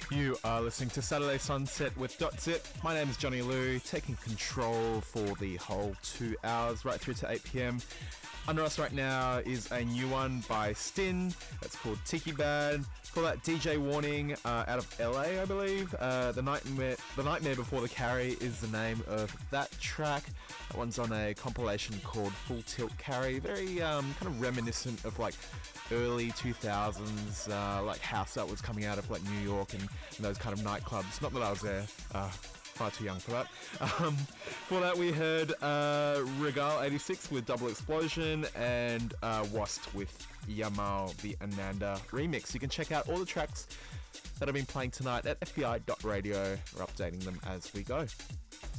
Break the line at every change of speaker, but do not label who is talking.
You are listening to Saturday Sunset with .zip. My name is Johnny Lou, taking control for the whole 2 hours, right through to 8 p.m. Under us right now is a new one by Stin. That's called Tiki Bad. Call that DJ Warning, out of LA, I believe. The Nightmare Before the Carry is the name of that track. That one's on a compilation called Full Tilt Carry. Very kind of reminiscent of like early 2000s, like house that was coming out of like New York and those kind of nightclubs. Not that I was there, far too young for that. For that we heard Regal 86 with Double Explosion and Wast with Yamal, the Ananda remix. You can check out all the tracks that I've been playing tonight at fbi.radio. We're updating them as we go.